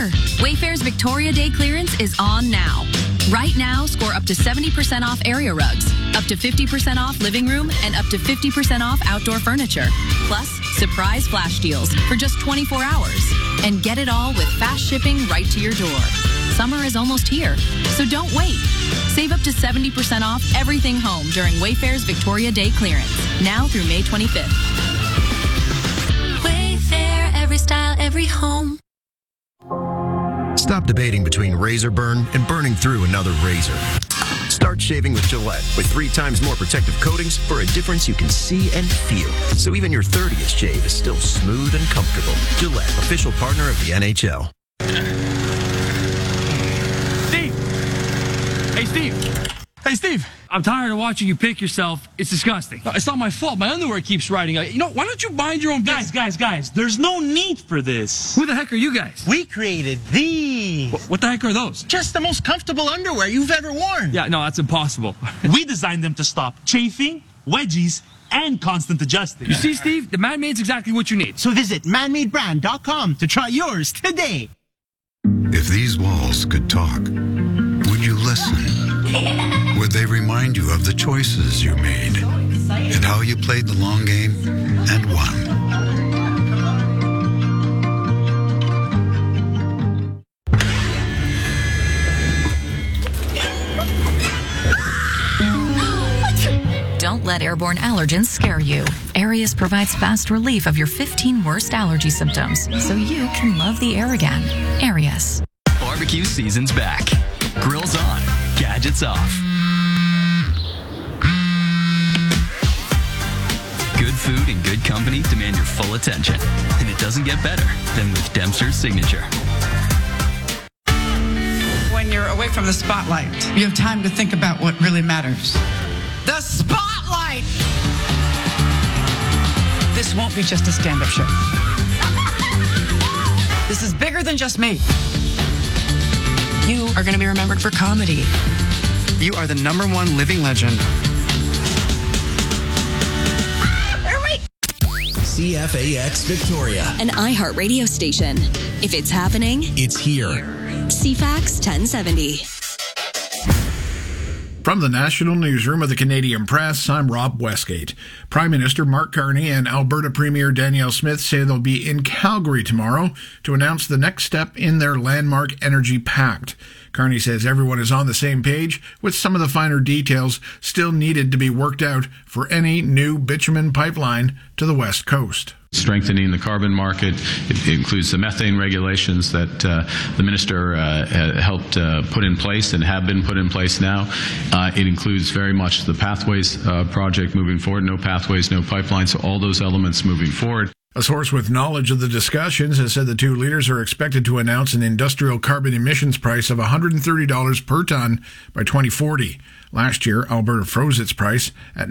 here. Wayfair's Victoria Day clearance is on now. Right now, score up to 70% off area rugs, up to 50% off living room, and up to 50% off outdoor furniture. Plus, surprise flash deals for just 24 hours. And get it all with fast shipping right to your door. Summer is almost here, so don't wait. Save up to 70% off everything home during Wayfair's Victoria Day clearance, now through May 25th. Wayfair, every style, every home. Stop debating between razor burn and burning through another razor. Start shaving with Gillette with 3 times more protective coatings for a difference you can see and feel. So even your 30th shave is still smooth and comfortable. Gillette, official partner of the NHL. Steve! Hey, Steve! Hey, Steve! I'm tired of watching you pick yourself. It's disgusting. It's not my fault. My underwear keeps riding. You know, why don't you mind your own business? Guys, there's no need for this. Who the heck are you guys? We created these. What the heck are those? Just the most comfortable underwear you've ever worn. Yeah, no, that's impossible. We designed them to stop chafing, wedgies, and constant adjusting. You see, Steve? The Man-Made's exactly what you need. So visit manmadebrand.com to try yours today. If these walls could talk, would you listen? Would they remind you of the choices you made and how you played the long game and won? Don't let airborne allergens scare you. Arius provides fast relief of your 15 worst allergy symptoms, so you can love the air again. Arius. Barbecue season's back. Grills on, gadgets off. Good food and good company demand your full attention, and it doesn't get better than with Dempster's Signature. When you're away from the spotlight, you have time to think about what really matters. The spotlight! This won't be just a stand-up show. This is bigger than just me. You are going to be remembered for comedy. You are the #1 living legend. CFAX Victoria, an iHeart radio station. If it's happening, it's here. CFAX 1070. From the National Newsroom of the Canadian Press, I'm Rob Westgate. Prime Minister Mark Carney and Alberta Premier Danielle Smith say they'll be in Calgary tomorrow to announce the next step in their landmark energy pact. Carney says everyone is on the same page, with some of the finer details still needed to be worked out for any new bitumen pipeline to the West Coast. Strengthening the carbon market. It includes the methane regulations that the minister helped put in place and have been put in place now. It includes very much the Pathways project moving forward. No pathways, no pipelines, so all those elements moving forward. A source with knowledge of the discussions has said the two leaders are expected to announce an industrial carbon emissions price of $130 per ton by 2040. Last year, Alberta froze its price at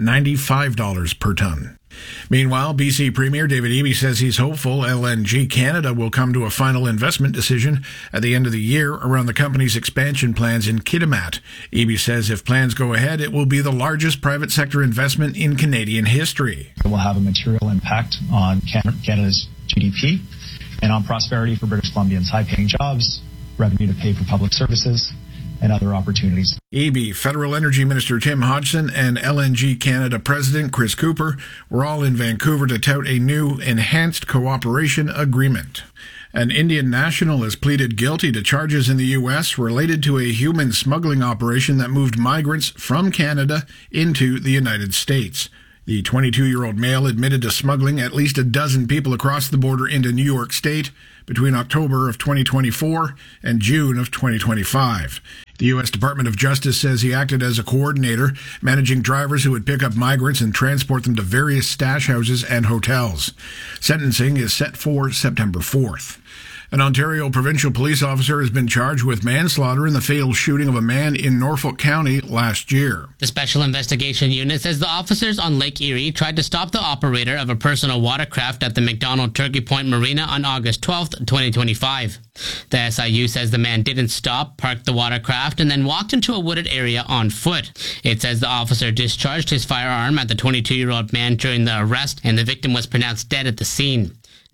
$95 per ton. Meanwhile, BC Premier David Eby says he's hopeful LNG Canada will come to a final investment decision at the end of the year around the company's expansion plans in Kitimat. Eby says if plans go ahead, it will be the largest private sector investment in Canadian history. It will have a material impact on Canada's GDP and on prosperity for British Columbians, high-paying jobs, revenue to pay for public services, and other opportunities. Eby, Federal Energy Minister Tim Hodgson, and LNG Canada President Chris Cooper were all in Vancouver to tout a new enhanced cooperation agreement. An Indian national has pleaded guilty to charges in the U.S. related to a human smuggling operation that moved migrants from Canada into the United States. The 22-year-old male admitted to smuggling at least a dozen people across the border into New York State between October of 2024 and June of 2025. The U.S. Department of Justice says he acted as a coordinator, managing drivers who would pick up migrants and transport them to various stash houses and hotels. Sentencing is set for September 4th. An Ontario provincial police officer has been charged with manslaughter in the fatal shooting of a man in Norfolk County last year. The Special Investigation Unit says the officers on Lake Erie tried to stop the operator of a personal watercraft at the McDonald Turkey Point Marina on August 12, 2025. The SIU says the man didn't stop, parked the watercraft, and then walked into a wooded area on foot. It says the officer discharged his firearm at the 22-year-old man during the arrest, and the victim was pronounced dead at the scene.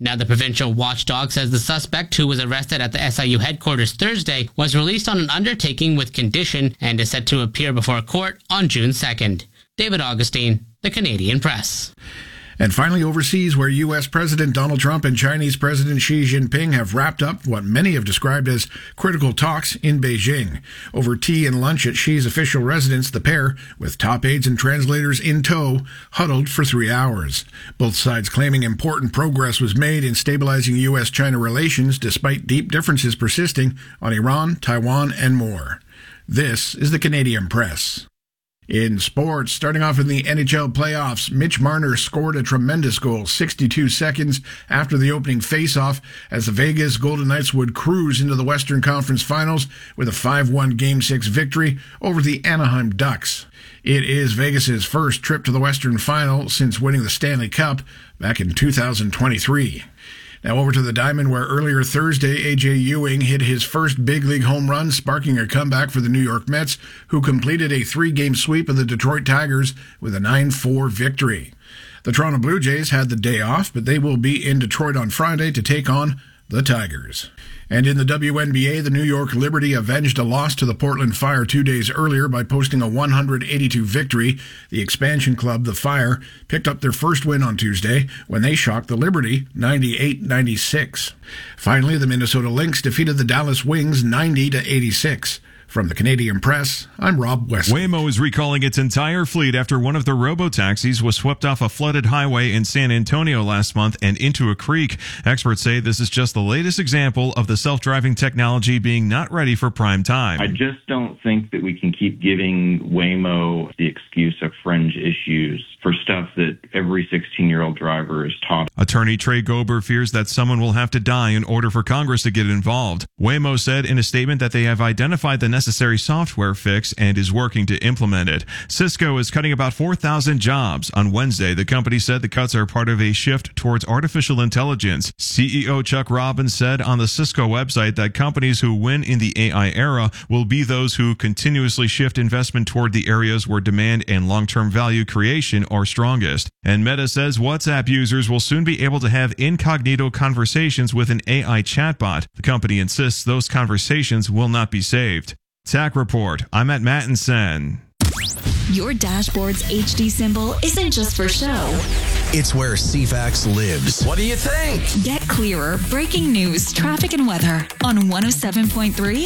Now, the provincial watchdog says the suspect, who was arrested at the SIU headquarters Thursday, was released on an undertaking with condition and is set to appear before court on June 2nd. David Augustine, The Canadian Press. And finally, overseas, where U.S. President Donald Trump and Chinese President Xi Jinping have wrapped up what many have described as critical talks in Beijing. Over tea and lunch at Xi's official residence, the pair, with top aides and translators in tow, huddled for 3 hours. Both sides claiming important progress was made in stabilizing U.S.-China relations despite deep differences persisting on Iran, Taiwan, and more. This is the Canadian Press. In sports, starting off in the NHL playoffs, Mitch Marner scored a tremendous goal 62 seconds after the opening face-off as the Vegas Golden Knights would cruise into the Western Conference Finals with a 5-1 Game 6 victory over the Anaheim Ducks. It is Vegas's first trip to the Western Final since winning the Stanley Cup back in 2023. Now over to the Diamond, where earlier Thursday, A.J. Ewing hit his first big league home run, sparking a comeback for the New York Mets, who completed a 3-game sweep of the Detroit Tigers with a 9-4 victory. The Toronto Blue Jays had the day off, but they will be in Detroit on Friday to take on the Tigers. And in the WNBA, the New York Liberty avenged a loss to the Portland Fire 2 days earlier by posting a 182 victory. The expansion club, the Fire, picked up their first win on Tuesday when they shocked the Liberty 98-96. Finally, the Minnesota Lynx defeated the Dallas Wings 90-86. From the Canadian Press, I'm Rob Wesley. Waymo is recalling its entire fleet after one of their robo-taxis was swept off a flooded highway in San Antonio last month and into a creek. Experts say this is just the latest example of the self-driving technology being not ready for prime time. I just don't think that we can keep giving Waymo the excuse of fringe issues for stuff that every 16-year-old driver is taught. Attorney Trey Gober fears that someone will have to die in order for Congress to get involved. Waymo said in a statement that they have identified the necessary software fix and is working to implement it. Cisco is cutting about 4,000 jobs. On Wednesday, the company said the cuts are part of a shift towards artificial intelligence. CEO Chuck Robbins said on the Cisco website that companies who win in the AI era will be those who continuously shift investment toward the areas where demand and long-term value creation are strongest. And Meta says WhatsApp users will soon be able to have incognito conversations with an AI chatbot. The company insists those conversations will not be saved. TAC Report. I'm at Mattinson. Your dashboard's HD symbol isn't just for show. It's where CFAX lives. What do you think? Get clearer breaking news, traffic, and weather on 107.3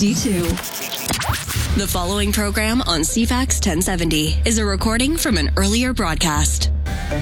HD2. The following program on CFAX 1070 is a recording from an earlier broadcast.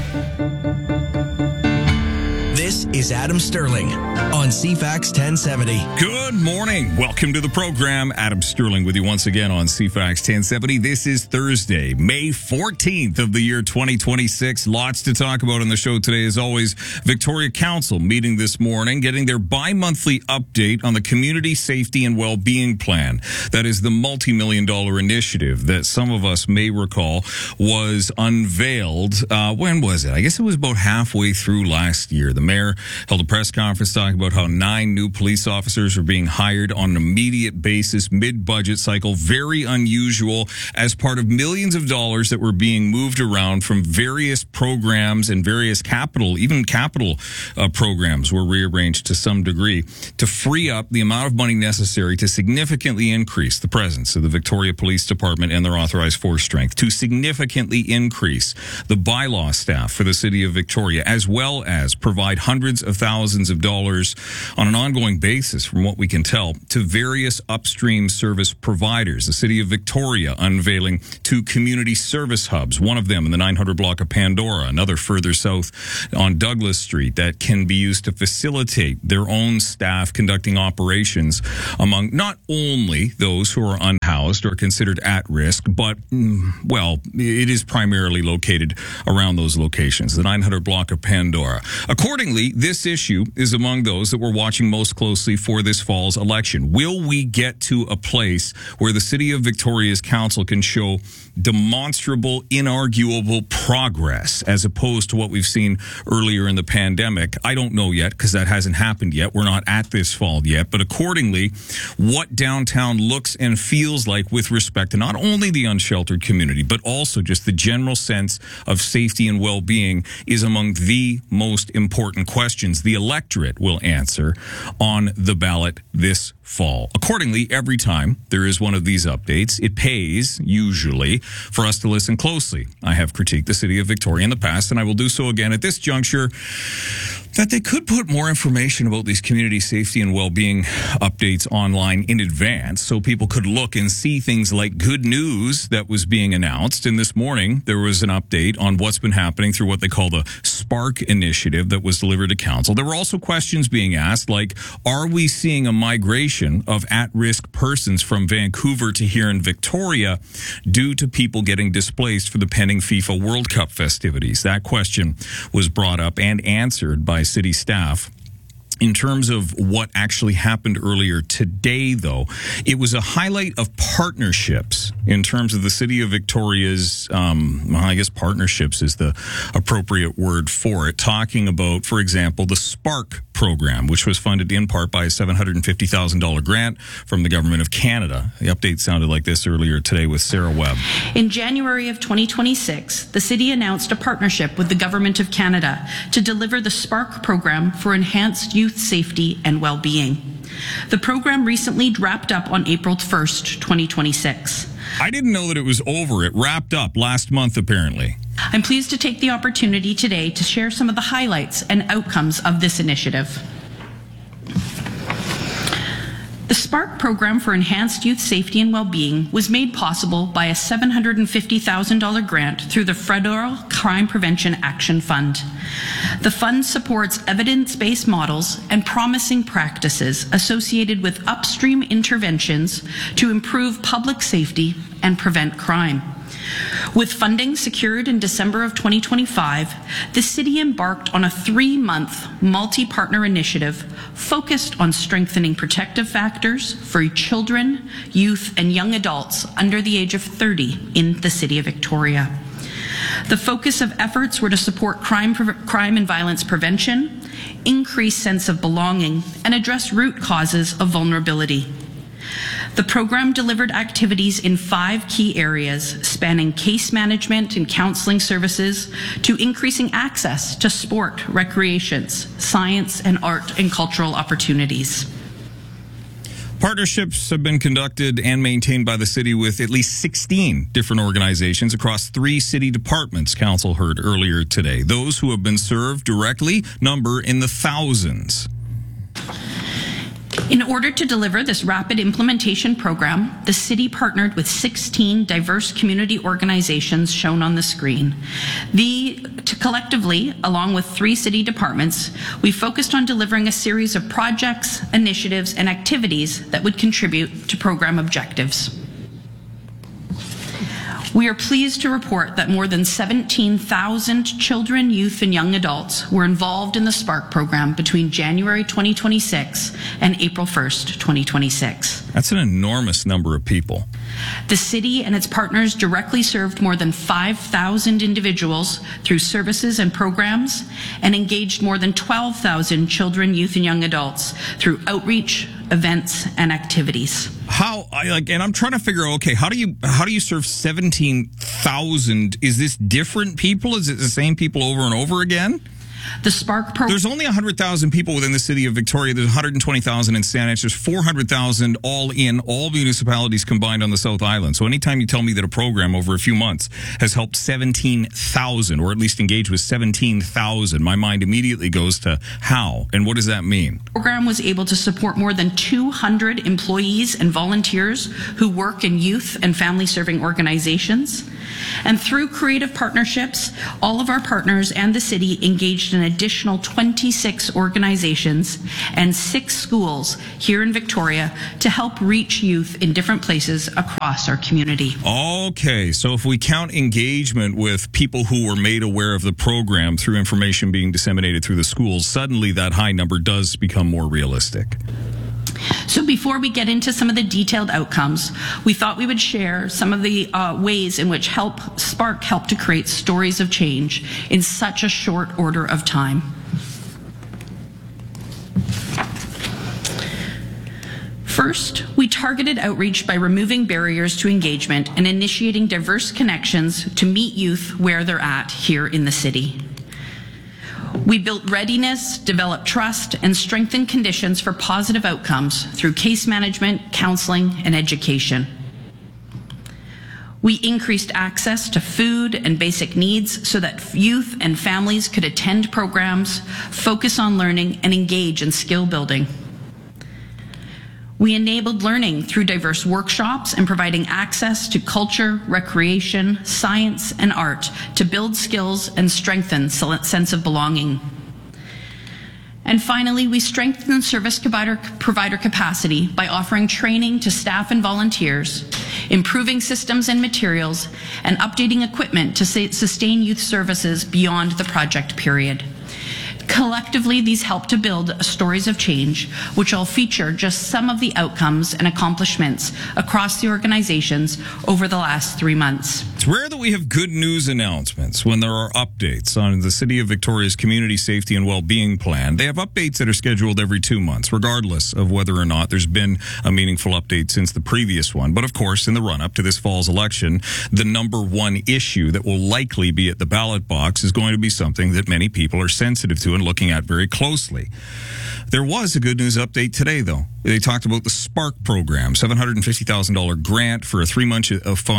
This is Adam Sterling on CFAX 1070. Good morning. Welcome to the program. Adam Sterling with you once again on CFAX 1070. This is Thursday, May 14th of the year 2026. Lots to talk about on the show today. As always, Victoria Council meeting this morning, getting their bi-monthly update on the Community Safety and Wellbeing Plan. That is the multi-million-dollar initiative that some of us may recall was unveiled. When was it? I guess it was about halfway through last year. The mayor held a press conference talking about how 9 new police officers are being hired on an immediate basis, mid-budget cycle, very unusual, as part of millions of dollars that were being moved around from various programs and various capital programs were rearranged to some degree to free up the amount of money necessary to significantly increase the presence of the Victoria Police Department and their authorized force strength, to significantly increase the bylaw staff for the city of Victoria, as well as provide hundreds of thousands of dollars on an ongoing basis, from what we can tell, to various upstream service providers. The city of Victoria unveiling 2 community service hubs, one of them in the 900 block of Pandora, another further south on Douglas Street, that can be used to facilitate their own staff conducting operations among not only those who are unhoused or considered at risk, but, well, it is primarily located around those locations, the 900 block of Pandora. Accordingly, this issue is among those that we're watching most closely for this fall's election. Will we get to a place where the City of Victoria's council can show demonstrable, inarguable progress as opposed to what we've seen earlier in the pandemic? I don't know yet, because that hasn't happened yet. We're not at this fall yet. But accordingly, what downtown looks and feels like with respect to not only the unsheltered community, but also just the general sense of safety and well-being is among the most important questions the electorate will answer on the ballot this fall. Accordingly, every time there is one of these updates, it pays, usually, for us to listen closely. I have critiqued the City of Victoria in the past, and I will do so again at this juncture, that they could put more information about these community safety and well-being updates online in advance so people could look and see things like good news that was being announced. And this morning, there was an update on what's been happening through what they call the Spark initiative that was delivered to council. There were also questions being asked like, are we seeing a migration of at-risk persons from Vancouver to here in Victoria due to people getting displaced for the pending FIFA World Cup festivities? That question was brought up and answered by city staff. In terms of what actually happened earlier today, though, it was a highlight of partnerships in terms of the City of Victoria's, I guess partnerships is the appropriate word for it, talking about, for example, the Spark program, which was funded in part by a $750,000 grant from the Government of Canada. The update sounded like this earlier today with Sarah Webb. In January of 2026, the City announced a partnership with the Government of Canada to deliver the Spark program for enhanced youth safety and well-being. The program recently wrapped up on April 1st, 2026. I didn't know that it was over. It wrapped up last month, apparently. I'm pleased to take the opportunity today to share some of the highlights and outcomes of this initiative. The Spark program for enhanced youth safety and well-being was made possible by a $750,000 grant through the Federal Crime Prevention Action Fund. The fund supports evidence-based models and promising practices associated with upstream interventions to improve public safety and prevent crime. With funding secured in December of 2025, the City embarked on a 3-month multi-partner initiative focused on strengthening protective factors for children, youth, and young adults under the age of 30 in the City of Victoria. The focus of efforts were to support crime and violence prevention, increase sense of belonging, and address root causes of vulnerability. The program delivered activities in 5 key areas, spanning case management and counseling services to increasing access to sport, recreations, science, and art and cultural opportunities. Partnerships have been conducted and maintained by the city with at least 16 different organizations across 3 city departments, council heard earlier today. Those who have been served directly number in the thousands. In order to deliver this rapid implementation program, the city partnered with 16 diverse community organizations shown on the screen. Collectively, along with 3 city departments, we focused on delivering a series of projects, initiatives, and activities that would contribute to program objectives. We are pleased to report that more than 17,000 children, youth, and young adults were involved in the Spark program between January 2026 and April 1st, 2026. That's an enormous number of people. The city and its partners directly served more than 5,000 individuals through services and programs and engaged more than 12,000 children, youth, and young adults through outreach, events, and activities. And I'm trying to figure out, okay, how do you serve 17,000? Is this different people? Is it the same people over and over again? The Spark program. There's only 100,000 people within the city of Victoria. There's 120,000 in Saanich. There's 400,000 all municipalities combined on the South Island. So anytime you tell me that a program over a few months has helped 17,000, or at least engaged with 17,000, my mind immediately goes to how and what does that mean? The program was able to support more than 200 employees and volunteers who work in youth and family serving organizations. And through creative partnerships, all of our partners and the city engaged in an additional 26 organizations and 6 schools here in Victoria to help reach youth in different places across our community. Okay, so if we count engagement with people who were made aware of the program through information being disseminated through the schools, suddenly that high number does become more realistic. So before we get into some of the detailed outcomes, we thought we would share some of the ways in which Spark helped to create stories of change in such a short order of time. First, we targeted outreach by removing barriers to engagement and initiating diverse connections to meet youth where they're at here in the city. We built readiness, developed trust, and strengthened conditions for positive outcomes through case management, counseling, and education. We increased access to food and basic needs so that youth and families could attend programs, focus on learning, and engage in skill building. We enabled learning through diverse workshops and providing access to culture, recreation, science, and art to build skills and strengthen sense of belonging. And finally, we strengthened service provider capacity by offering training to staff and volunteers, improving systems and materials, and updating equipment to sustain youth services beyond the project period. Collectively, these help to build stories of change, which will feature just some of the outcomes and accomplishments across the organizations over the last 3 months. It's rare that we have good news announcements when there are updates on the City of Victoria's Community Safety and Wellbeing Plan. They have updates that are scheduled every 2 months, regardless of whether or not there's been a meaningful update since the previous one. But of course, in the run-up to this fall's election, the number one issue that will likely be at the ballot box is going to be something that many people are sensitive to and looking at very closely. There was a good news update today, though. They talked about the Spark program, $750,000 grant for a 3-month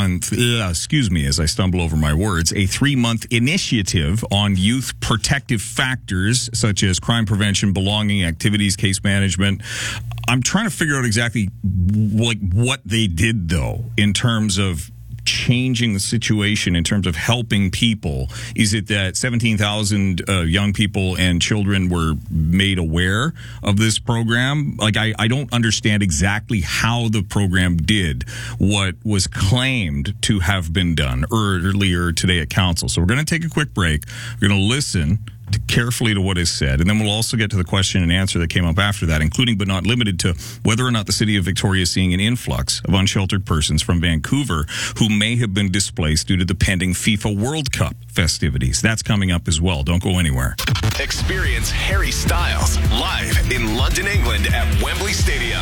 as I stumble over my words, a 3-month initiative on youth protective factors such as crime prevention, belonging, activities, case management. I'm trying to figure out exactly what they did, though, in terms of changing the situation, in terms of helping people. Is it that 17,000 young people and children were made aware of this program? I don't understand exactly how the program did what was claimed to have been done earlier today at council. So we're going to take a quick break. We're going to listen carefully to what is said, and then we'll also get to the question and answer that came up after that, including but not limited to whether or not the City of Victoria is seeing an influx of unsheltered persons from Vancouver who may have been displaced due to the pending FIFA World Cup festivities. That's coming up as well. Don't go anywhere. Experience Harry Styles live in London, England at Wembley Stadium.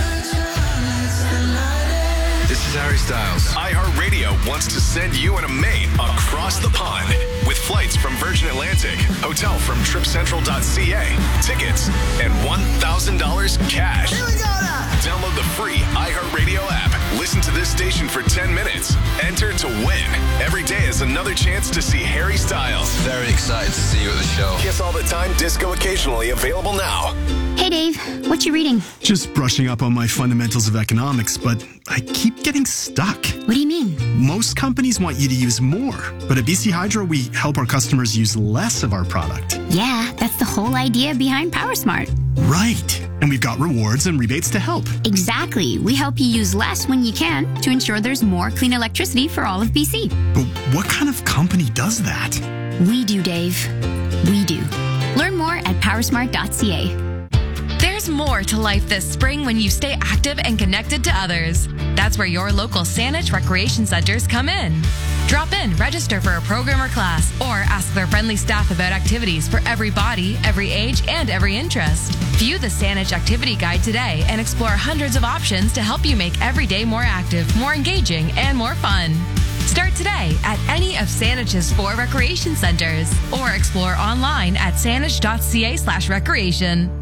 This is Harry Styles. iHeartRadio wants to send you and a mate across the pond with flights from Virgin Atlantic, hotel from tripcentral.ca, tickets, and $1,000 cash. Here we go now. Download the free iHeartRadio app. Listen to this station for 10 minutes. Enter to win. Every day is another chance to see Harry Styles. Very excited to see you at the show. Kiss All the Time, Disco Occasionally, available now. Hey Dave, what you reading? Just brushing up on my fundamentals of economics, but I keep getting stuck. What do you mean? Most companies want you to use more, but at BC Hydro, we help our customers use less of our product. Yeah, that's the whole idea behind PowerSmart. Right. And we've got rewards and rebates to help. Exactly. We help you use less when you can to ensure there's more clean electricity for all of BC. But what kind of company does that? We do, Dave. We do. Learn more at powersmart.ca. There's more to life this spring when you stay active and connected to others. That's where your local Saanich Recreation Centers come in. Drop in, register for a program or class, or ask their friendly staff about activities for every body, every age, and every interest. View the Saanich Activity Guide today and explore hundreds of options to help you make every day more active, more engaging, and more fun. Start today at any of Saanich's 4 recreation centers or explore online at saanich.ca/recreation.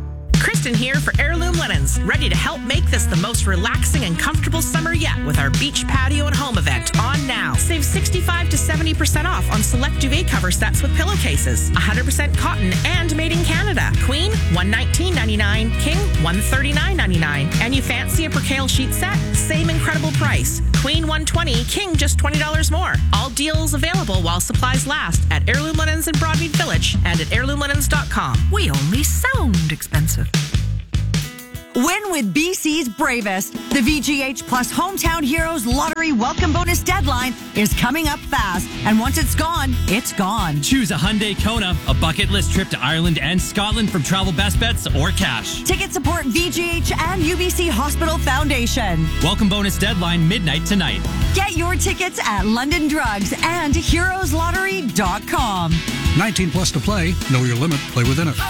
Kristen here for Heirloom Linens, ready to help make this the most relaxing and comfortable summer yet with our beach patio and home event on now. Save 65 to 70% off on select duvet cover sets with pillowcases. 100% cotton and made in Canada. Queen, $119.99. King, $139.99. And you fancy a percale sheet set? Same incredible price. Queen, $120. King, just $20 more. All deals available while supplies last at Heirloom Linens in Broadmead Village and at heirloomlinens.com. We only sound expensive. Win with BC's bravest. The VGH Plus Hometown Heroes Lottery Welcome Bonus deadline is coming up fast. And once it's gone, it's gone. Choose a Hyundai Kona, a bucket list trip to Ireland and Scotland from Travel Best Bets, or cash. Tickets support VGH and UBC Hospital Foundation. Welcome bonus deadline midnight tonight. Get your tickets at London Drugs and heroeslottery.com. 19 plus to play. Know your limit. Play within it.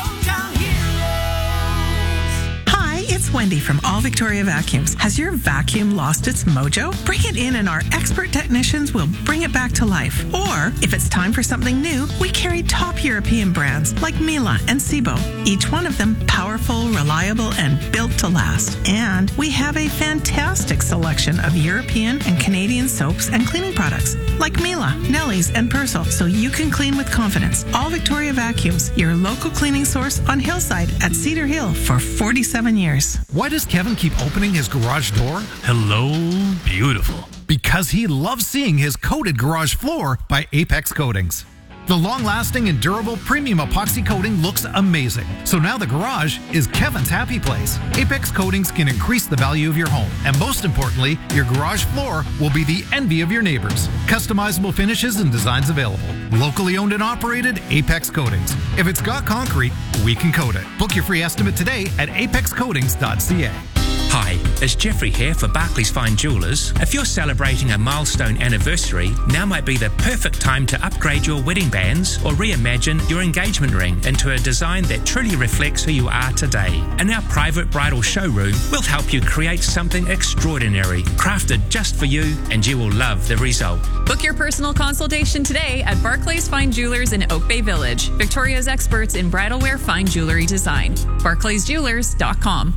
It's Wendy from All Victoria Vacuums. Has your vacuum lost its mojo? Bring it in and our expert technicians will bring it back to life. Or, if it's time for something new, we carry top European brands like Miele and Sebo. Each one of them powerful, reliable, and built to last. And we have a fantastic selection of European and Canadian soaps and cleaning products like Miele, Nelly's, and Persil, so you can clean with confidence. All Victoria Vacuums, your local cleaning source on Hillside at Cedar Hill for 47 years. Why does Kevin keep opening his garage door? Hello, beautiful. Because he loves seeing his coated garage floor by Apex Coatings. The long-lasting and durable premium epoxy coating looks amazing. So now the garage is Kevin's happy place. Apex Coatings can increase the value of your home. And most importantly, your garage floor will be the envy of your neighbors. Customizable finishes and designs available. Locally owned and operated, Apex Coatings. If it's got concrete, we can coat it. Book your free estimate today at apexcoatings.ca. Hi, it's Jeffrey here for Barclays Fine Jewellers. If you're celebrating a milestone anniversary, now might be the perfect time to upgrade your wedding bands or reimagine your engagement ring into a design that truly reflects who you are today. In our private bridal showroom, we'll help you create something extraordinary, crafted just for you, and you will love the result. Book your personal consultation today at Barclays Fine Jewelers in Oak Bay Village, Victoria's experts in bridal wear fine jewelry design. BarclaysJewelers.com.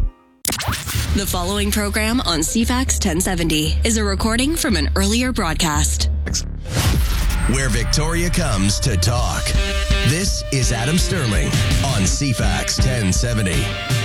The following program on CFAX 1070 is a recording from an earlier broadcast. Where Victoria comes to talk. This is Adam Sterling on CFAX 1070.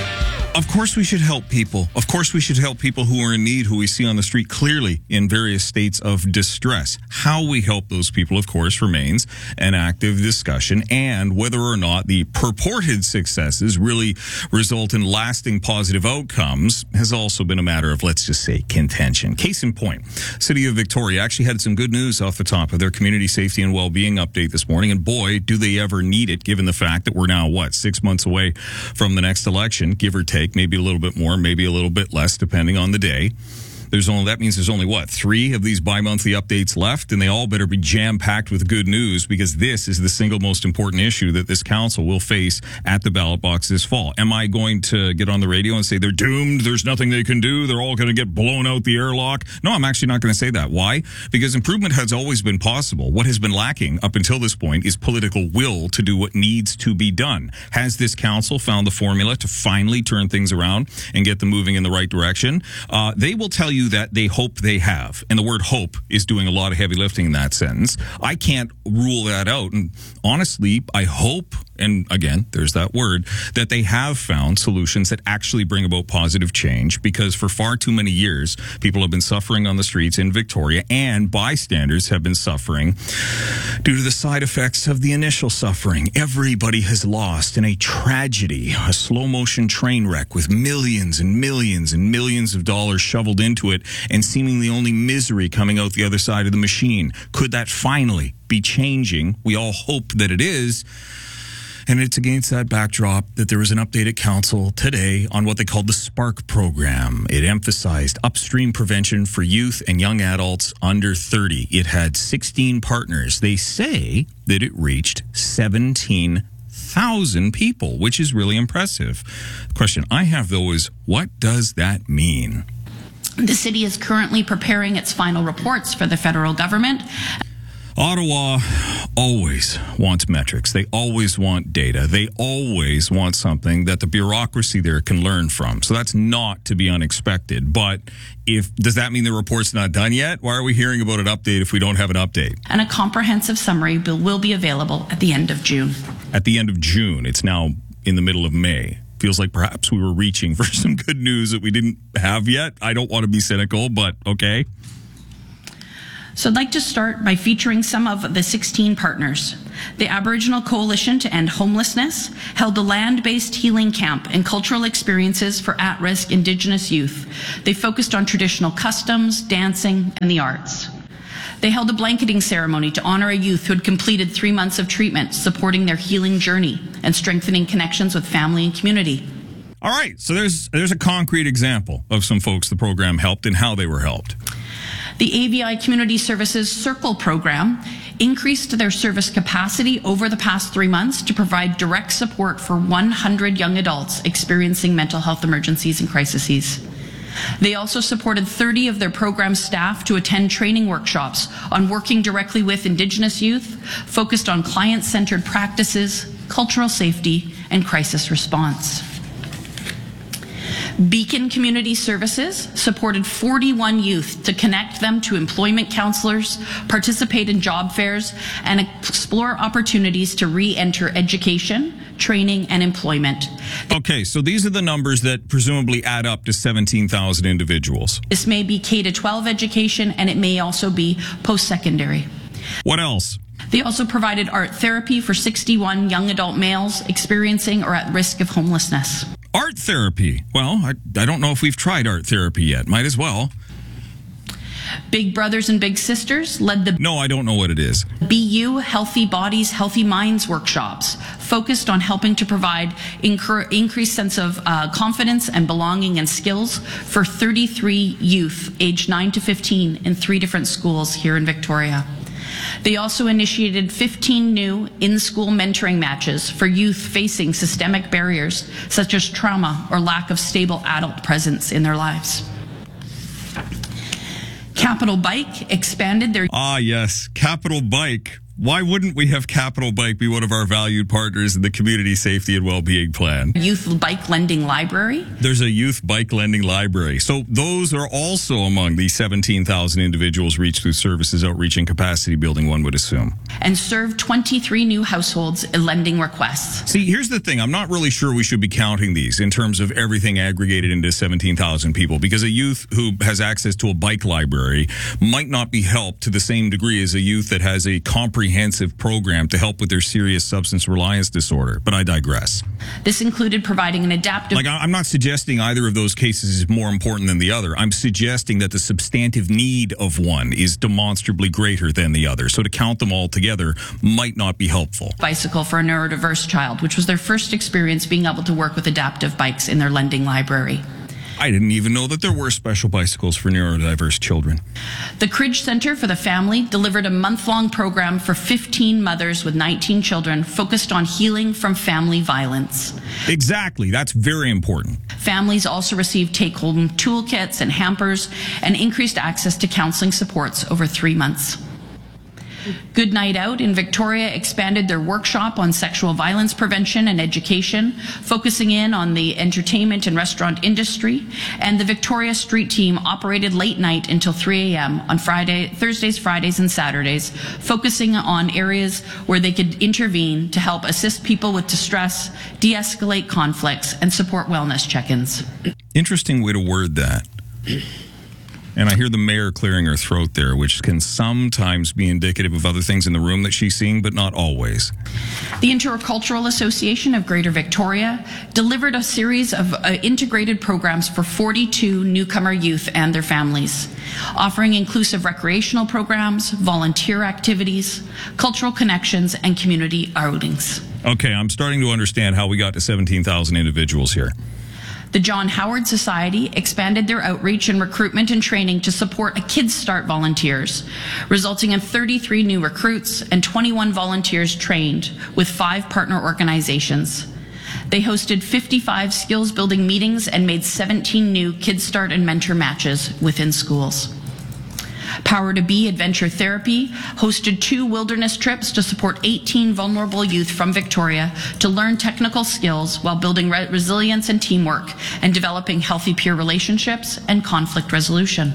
Of course we should help people. Of course we should help people who are in need, who we see on the street clearly in various states of distress. How we help those people, of course, remains an active discussion, and whether or not the purported successes really result in lasting positive outcomes has also been a matter of, let's just say, contention. Case in point, City of Victoria actually had some good news off the top of their community safety and well-being update this morning, and boy, do they ever need it, given the fact that we're now, 6 months away from the next election, give or take. Maybe a little bit more, maybe a little bit less, depending on the day. That means there's only 3 of these bi-monthly updates left, and they all better be jam-packed with good news, because this is the single most important issue that this council will face at the ballot box this fall. Am I going to get on the radio and say they're doomed, there's nothing they can do, they're all going to get blown out the airlock? No, I'm actually not going to say that. Why? Because improvement has always been possible. What has been lacking up until this point is political will to do what needs to be done. Has this council found the formula to finally turn things around and get them moving in the right direction? They will tell you that they hope they have. And the word hope is doing a lot of heavy lifting in that sentence. I can't rule that out. And honestly, I hope, and again, there's that word, that they have found solutions that actually bring about positive change, because for far too many years, people have been suffering on the streets in Victoria, and bystanders have been suffering due to the side effects of the initial suffering. Everybody has lost in a tragedy, a slow motion train wreck with millions and millions and millions of dollars shoveled into it, and seemingly only misery coming out the other side of the machine. Could that finally be changing? We all hope that it is. And it's against that backdrop that there was an update at council today on what they called the SPARK program. It emphasized upstream prevention for youth and young adults under 30. It had 16 partners. They say that it reached 17,000 people, which is really impressive. The question I have, though, is what does that mean? The city is currently preparing its final reports for the federal government. Ottawa always wants metrics. They always want data. They always want something that the bureaucracy there can learn from. So that's not to be unexpected. But does that mean the report's not done yet? Why are we hearing about an update if we don't have an update? And a comprehensive summary will be available at the end of June. At the end of June. It's now in the middle of May. Feels like perhaps we were reaching for some good news that we didn't have yet. I don't want to be cynical, but okay. So I'd like to start by featuring some of the 16 partners. The Aboriginal Coalition to End Homelessness held a land-based healing camp and cultural experiences for at-risk Indigenous youth. They focused on traditional customs, dancing, and the arts. They held a blanketing ceremony to honor a youth who had completed 3 months of treatment, supporting their healing journey and strengthening connections with family and community. All right, so there's a concrete example of some folks the program helped and how they were helped. The AVI Community Services Circle program increased their service capacity over the past 3 months to provide direct support for 100 young adults experiencing mental health emergencies and crises. They also supported 30 of their program staff to attend training workshops on working directly with Indigenous youth, focused on client-centered practices, cultural safety, and crisis response. Beacon Community Services supported 41 youth to connect them to employment counselors, participate in job fairs, and explore opportunities to re-enter education, training, and employment. Okay, so these are the numbers that presumably add up to 17,000 individuals. This may be K-12 education, and it may also be post-secondary. What else? They also provided art therapy for 61 young adult males experiencing or at risk of homelessness. Art therapy? Well, I don't know if we've tried art therapy yet. Might as well. Big Brothers and Big Sisters led the No, I don't know what it is. BU Healthy Bodies, Healthy Minds workshops, focused on helping to provide increased sense of confidence and belonging and skills for 33 youth aged 9 to 15 in 3 different schools here in Victoria. They also initiated 15 new in-school mentoring matches for youth facing systemic barriers such as trauma or lack of stable adult presence in their lives. Capital Bike expanded their... Ah, yes, Capital Bike. Why wouldn't we have Capital Bike be one of our valued partners in the Community Safety and Wellbeing Plan? Youth Bike Lending Library. There's a Youth Bike Lending Library. So those are also among the 17,000 individuals reached through services outreach and capacity building, one would assume. And served 23 new households in lending requests. See, here's the thing. I'm not really sure we should be counting these in terms of everything aggregated into 17,000 people, because a youth who has access to a bike library might not be helped to the same degree as a youth that has a comprehensive program to help with their serious substance reliance disorder. But I digress. This included providing an adaptive... I'm not suggesting either of those cases is more important than the other. I'm suggesting that the substantive need of one is demonstrably greater than the other. So to count them all together might not be helpful. Bicycle for a neurodiverse child, which was their first experience being able to work with adaptive bikes in their lending library. I didn't even know that there were special bicycles for neurodiverse children. The Cridge Center for the Family delivered a month-long program for 15 mothers with 19 children focused on healing from family violence. Exactly. That's very important. Families also received take-home toolkits and hampers and increased access to counseling supports over 3 months. Good Night Out in Victoria expanded their workshop on sexual violence prevention and education, focusing in on the entertainment and restaurant industry, and the Victoria Street team operated late night until 3 a.m. on Thursdays, Fridays, and Saturdays, focusing on areas where they could intervene to help assist people with distress, de-escalate conflicts, and support wellness check-ins. Interesting way to word that. And I hear the mayor clearing her throat there, which can sometimes be indicative of other things in the room that she's seeing, but not always. The Intercultural Association of Greater Victoria delivered a series of integrated programs for 42 newcomer youth and their families, offering inclusive recreational programs, volunteer activities, cultural connections, and community outings. Okay, I'm starting to understand how we got to 17,000 individuals here. The John Howard Society expanded their outreach and recruitment and training to support a Kids Start volunteers, resulting in 33 new recruits and 21 volunteers trained with 5 partner organizations. They hosted 55 skills building meetings and made 17 new Kids Start and mentor matches within schools. Power to Be Adventure Therapy hosted 2 wilderness trips to support 18 vulnerable youth from Victoria to learn technical skills while building resilience and teamwork and developing healthy peer relationships and conflict resolution.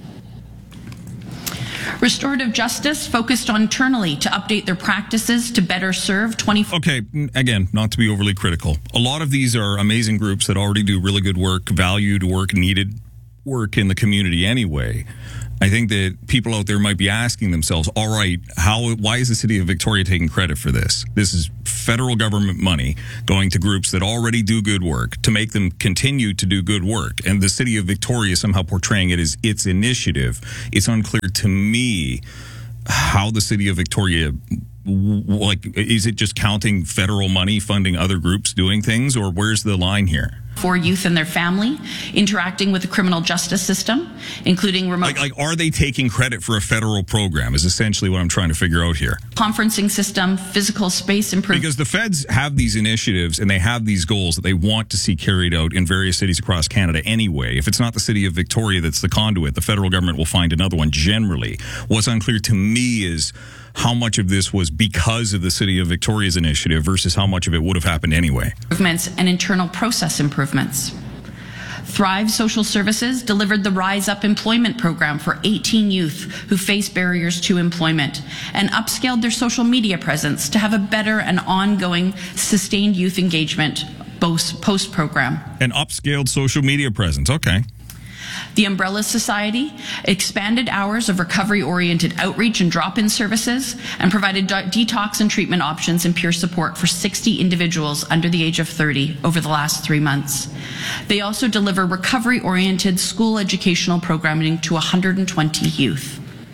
Restorative Justice focused internally to update their practices to better serve 24. Okay, again, not to be overly critical. A lot of these are amazing groups that already do really good work, valued work, needed work in the community anyway. I think that people out there might be asking themselves, all right, why is the city of Victoria taking credit for this? This is federal government money going to groups that already do good work to make them continue to do good work. And the city of Victoria somehow portraying it as its initiative. It's unclear to me how the city of Victoria, is it just counting federal money, funding other groups doing things, or where's the line here? For youth and their family, interacting with the criminal justice system, including remote... Are they taking credit for a federal program is essentially what I'm trying to figure out here. Conferencing system, physical space improvement. Because the feds have these initiatives and they have these goals that they want to see carried out in various cities across Canada anyway. If it's not the city of Victoria that's the conduit, the federal government will find another one generally. What's unclear to me is how much of this was because of the city of Victoria's initiative versus how much of it would have happened anyway. Improvements and internal process improvements. Thrive Social Services delivered the Rise Up employment program for 18 youth who face barriers to employment and upscaled their social media presence to have a better and ongoing sustained youth engagement post-program. An upscaled social media presence, okay. The Umbrella Society expanded hours of recovery-oriented outreach and drop-in services and provided detox and treatment options and peer support for 60 individuals under the age of 30 over the last 3 months. They also deliver recovery-oriented school educational programming to 120 youth.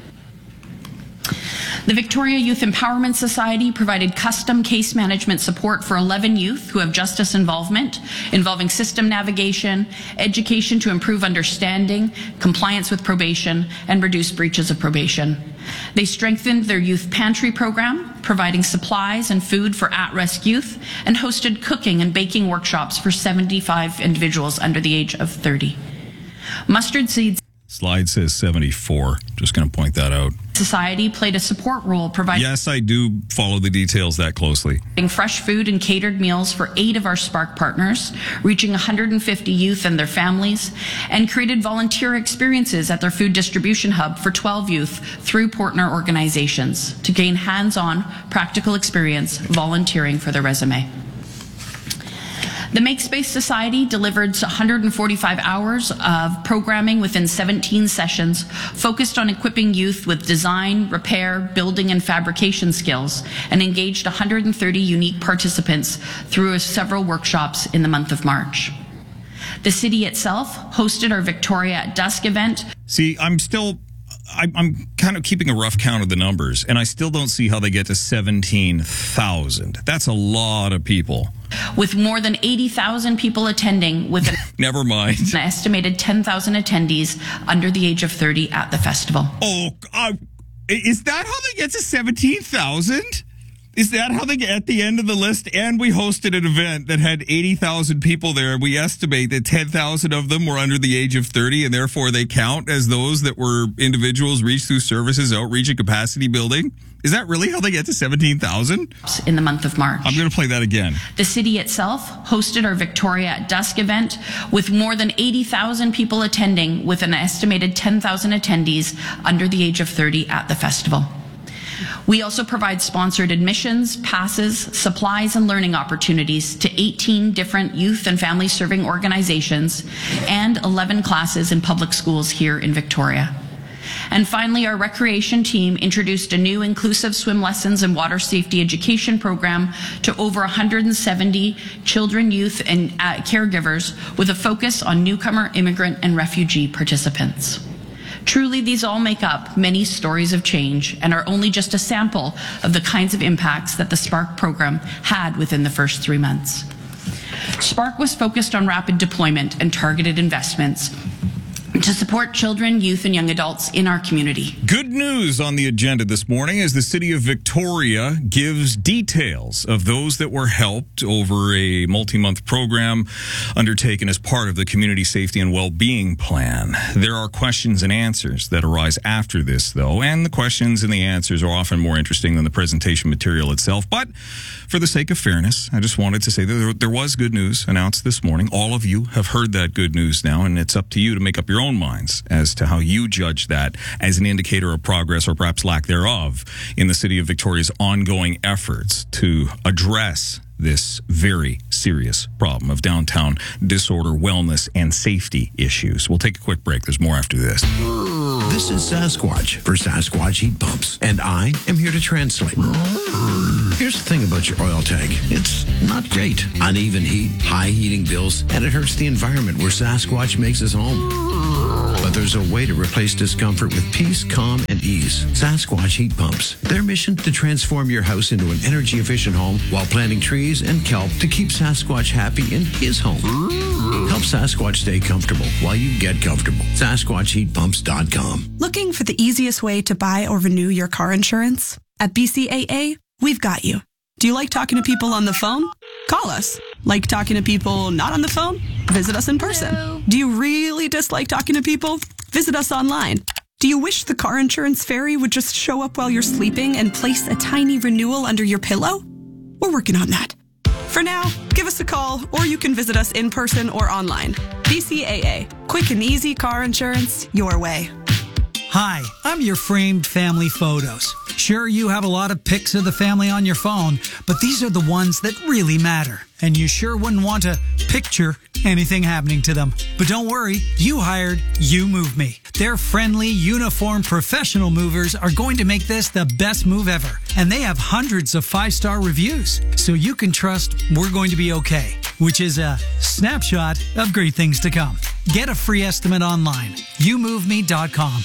The Victoria Youth Empowerment Society provided custom case management support for 11 youth who have justice involvement, involving system navigation, education to improve understanding, compliance with probation, and reduce breaches of probation. They strengthened their youth pantry program, providing supplies and food for at-risk youth, and hosted cooking and baking workshops for 75 individuals under the age of 30. Mustard Seeds Slide says 74. Just going to point that out. Society played a support role providing... Yes, I do follow the details that closely. Fresh food and catered meals for 8 of our Spark partners, reaching 150 youth and their families, and created volunteer experiences at their food distribution hub for 12 youth through partner organizations to gain hands-on, practical experience volunteering for their resume. The Makespace Society delivered 145 hours of programming within 17 sessions focused on equipping youth with design, repair, building, and fabrication skills, and engaged 130 unique participants through several workshops in the month of March. The city itself hosted our Victoria at Dusk event. See, I'm kind of keeping a rough count of the numbers, and I still don't see how they get to 17,000. That's a lot of people. With more than 80,000 people attending, with Never mind. An estimated 10,000 attendees under the age of 30 at the festival. Oh, is that how they get to 17,000? Is that how they get at the end of the list? And we hosted an event that had 80,000 people there. We estimate that 10,000 of them were under the age of 30, and therefore they count as those that were individuals reached through services, outreach, and capacity building. Is that really how they get to 17,000? In the month of March. I'm going to play that again. The city itself hosted our Victoria at Dusk event with more than 80,000 people attending, with an estimated 10,000 attendees under the age of 30 at the festival. We also provide sponsored admissions, passes, supplies, and learning opportunities to 18 different youth and family serving organizations and 11 classes in public schools here in Victoria. And finally, our recreation team introduced a new inclusive swim lessons and water safety education program to over 170 children, youth, and caregivers, with a focus on newcomer, immigrant, and refugee participants. Truly, these all make up many stories of change and are only just a sample of the kinds of impacts that the Spark program had within the first 3 months. Spark was focused on rapid deployment and targeted investments to support children, youth, and young adults in our community. Good news on the agenda this morning as the City of Victoria gives details of those that were helped over a multi-month program undertaken as part of the Community Safety and Wellbeing Plan. There are questions and answers that arise after this, though, and the questions and the answers are often more interesting than the presentation material itself. But for the sake of fairness, I just wanted to say that there was good news announced this morning. All of you have heard that good news now, and it's up to you to make up your own minds as to how you judge that as an indicator of progress or perhaps lack thereof in the City of Victoria's ongoing efforts to address this very serious problem of downtown disorder, wellness, and safety issues. We'll take a quick break. There's more after this. This is Sasquatch for Sasquatch Heat Pumps, and I am here to translate. Here's the thing about your oil tank. It's not great. Uneven heat, high heating bills, and it hurts the environment where Sasquatch makes his home. But there's a way to replace discomfort with peace, calm, and ease. Sasquatch Heat Pumps. Their mission to transform your house into an energy-efficient home while planting trees and kelp to keep Sasquatch happy in his home. Help Sasquatch stay comfortable while you get comfortable. SasquatchHeatPumps.com. Looking for the easiest way to buy or renew your car insurance? At BCAA, we've got you. Do you like talking to people on the phone? Call us. Like talking to people not on the phone? Visit us in person. Hello. Do you really dislike talking to people? Visit us online. Do you wish the car insurance fairy would just show up while you're sleeping and place a tiny renewal under your pillow? We're working on that. For now, give us a call or you can visit us in person or online. BCAA. Quick and easy car insurance your way. Hi, I'm your framed family photos. Sure, you have a lot of pics of the family on your phone, but these are the ones that really matter. And you sure wouldn't want to picture anything happening to them. But don't worry, you hired You Move Me. Their friendly, uniformed professional movers are going to make this the best move ever. And they have hundreds of 5-star reviews, so you can trust we're going to be okay, which is a snapshot of great things to come. Get a free estimate online. YouMoveMe.com.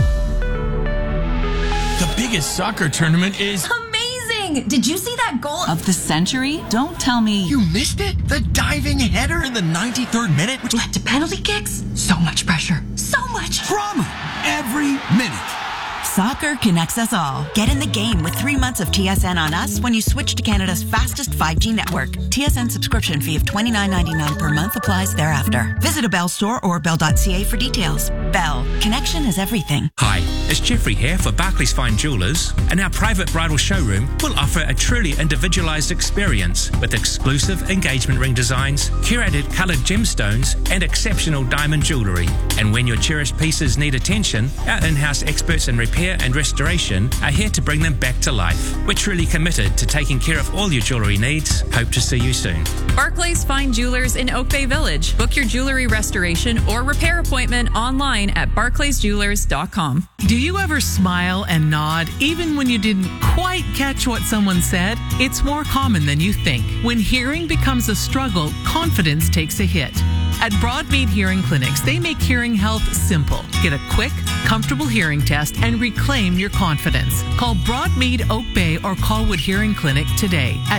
The biggest soccer tournament is amazing! Did you see that goal of the century? Don't tell me you missed it? The diving header in the 93rd minute, which led to penalty kicks? So much pressure. So much drama every minute. Soccer connects us all. Get in the game with 3 months of TSN on us when you switch to Canada's fastest 5G network. TSN subscription fee of $29.99 per month applies thereafter. Visit a Bell store or bell.ca for details. Bell. Connection is everything. Hi, it's Jeffrey here for Barclays Fine Jewelers, and our private bridal showroom will offer a truly individualized experience with exclusive engagement ring designs, curated colored gemstones, and exceptional diamond jewelry. And when your cherished pieces need attention, our in-house experts in repair and restoration are here to bring them back to life. We're truly committed to taking care of all your jewelry needs. Hope to see you soon. Barclays Fine Jewelers in Oak Bay Village. Book your jewelry restoration or repair appointment online at barclaysjewelers.com. Do you ever smile and nod even when you didn't quite catch what someone said? It's more common than you think. When hearing becomes a struggle, confidence takes a hit. At Broadmead Hearing Clinics, they make hearing health simple. Get a quick, comfortable hearing test and reclaim your confidence. Call Broadmead Oak Bay or Colwood Hearing Clinic today at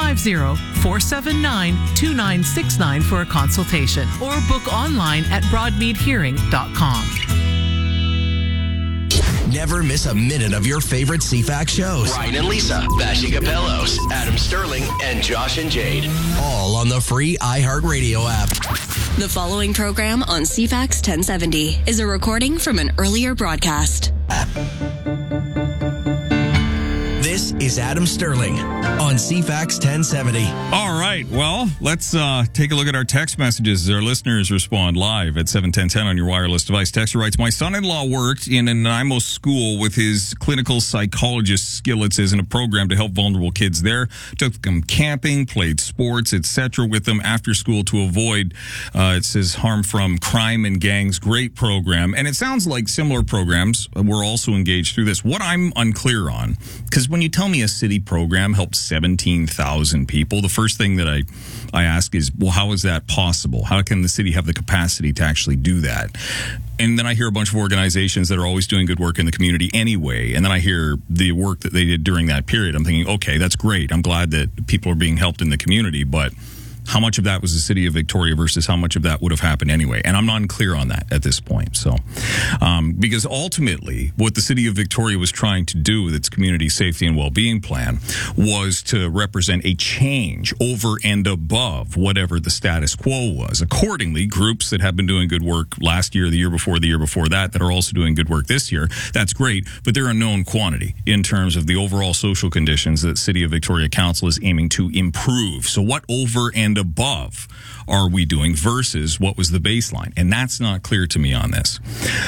250-479-2969 for a consultation or book online at broadmeadhearing.com. Never miss a minute of your favorite CFAX shows. Ryan and Lisa, Bashing Capellos, Adam Sterling, and Josh and Jade. All on the free iHeartRadio app. The following program on CFAX 1070 is a recording from an earlier broadcast. This is Adam Sterling on CFAX 1070. All right, well, let's take a look at our text messages. Our listeners respond live at 71010 on your wireless device. Texter writes, my son-in-law worked in an IMO school with his clinical psychologist skill, it says, in a program to help vulnerable kids there. Took them camping, played sports, etc. with them after school to avoid, it says, harm from crime and gangs. Great program. And it sounds like similar programs were also engaged through this. What I'm unclear on, because when you tell me a city program helped 17,000 people, the first thing that I ask is, well, how is that possible? How can the city have the capacity to actually do that? And then I hear a bunch of organizations that are always doing good work in the community anyway. And then I hear the work that they did during that period. I'm thinking, okay, that's great. I'm glad that people are being helped in the community. But how much of that was the city of Victoria versus how much of that would have happened anyway. And I'm not clear on that at this point. So, because ultimately what the city of Victoria was trying to do with its community safety and well-being plan was to represent a change over and above whatever the status quo was. Accordingly, groups that have been doing good work last year, the year before that are also doing good work this year, that's great, but they're a known quantity in terms of the overall social conditions that City of Victoria Council is aiming to improve. So what over and above are we doing versus what was the baseline? And that's not clear to me on this.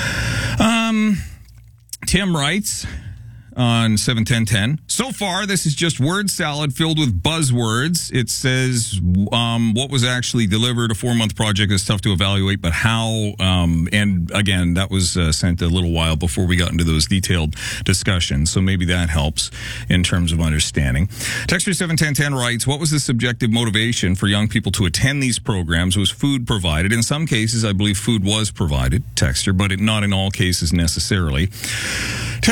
Tim writes on 71010. So far, this is just word salad filled with buzzwords. It says what was actually delivered. A 4-month project is tough to evaluate, but how? And again, that was sent a little while before we got into those detailed discussions. So maybe that helps in terms of understanding. Texter 71010 writes, what was the subjective motivation for young people to attend these programs? Was food provided? In some cases, I believe food was provided, Texter, but not in all cases necessarily.